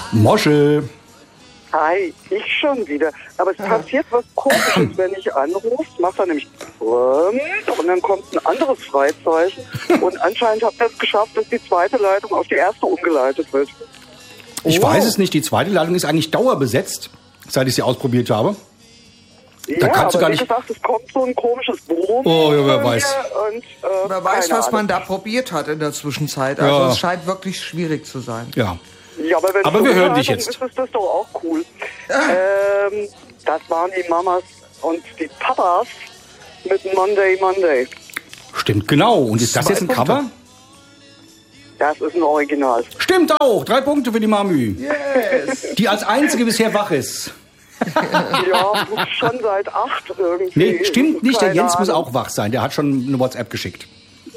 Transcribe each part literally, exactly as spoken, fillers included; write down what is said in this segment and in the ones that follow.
Mosche. Hi, ich schon wieder. Aber es passiert was Komisches, wenn ich anrufe. Macht er nämlich und dann kommt ein anderes Freizeichen. Und anscheinend habt ihr es geschafft, dass die zweite Leitung auf die erste umgeleitet wird. Ich Oh. weiß es nicht. Die zweite Leitung ist eigentlich dauerbesetzt, seit ich sie ausprobiert habe. Da Ja, kannst du aber gar wie nicht. gesagt, es kommt so ein komisches Brummen. Oh, ja, wer bei weiß. mir Und, äh, Wer weiß, keine was man Ahnung. da probiert hat in der Zwischenzeit. Also Ja. es scheint wirklich schwierig zu sein. Ja. Ja, aber wenn Aber es wir so hören dich Umleitung jetzt. Ist, ist das doch auch cool. Ähm, das waren die Mamas und die Papas mit Monday, Monday. Stimmt, genau. Und ist das Zwei jetzt ein Punkte. Cover? Das ist ein Original. Stimmt auch. Drei Punkte für die Mamü. Yes. Die als einzige bisher wach ist. Ja, schon seit acht irgendwie. Nee, stimmt nicht. Der Keine Jens muss Ahnung. auch wach sein. Der hat schon eine WhatsApp geschickt.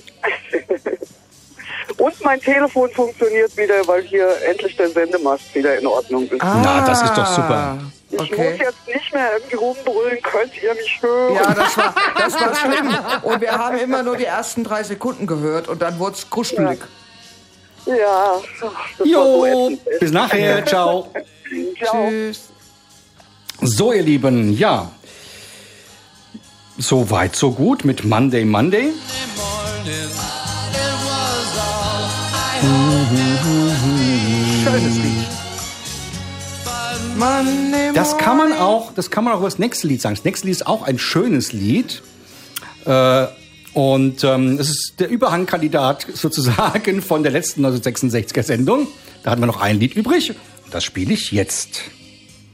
Und mein Telefon funktioniert wieder, weil hier endlich der Sendemast wieder in Ordnung ist. Na, das ist doch super. Ich Okay. muss jetzt nicht mehr irgendwie rumbrüllen, könnt ihr mich hören? Ja, das war, das war schlimm. Und wir haben immer nur die ersten drei Sekunden gehört und dann wurde es kuschelig. Ja, ach, das war so Jo, ätzend. bis nachher. Ciao. Ciao. Tschüss. So, ihr Lieben, ja. So weit, so gut mit Monday, Monday. Schönes Lied. Monday Das kann man auch, das kann man auch über das nächste Lied sagen. Das nächste Lied ist auch ein schönes Lied. Äh, und ähm, es ist der Überhangkandidat sozusagen von der letzten neunzehnhundertsechsundsechziger Sendung. Da hatten wir noch ein Lied übrig. Das spiele ich jetzt.